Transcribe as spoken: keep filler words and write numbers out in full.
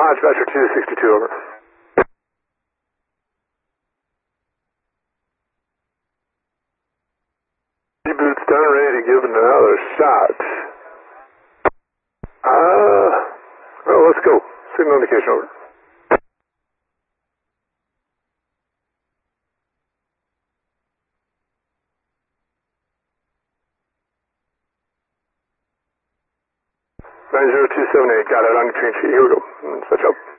Dispatcher two sixty-two, over. Reboot's done, ready to give it another shot. Uh, well, let's go. Signal indication, over. nine zero two seven eight, got it on your train sheet. Here we go. Switch up.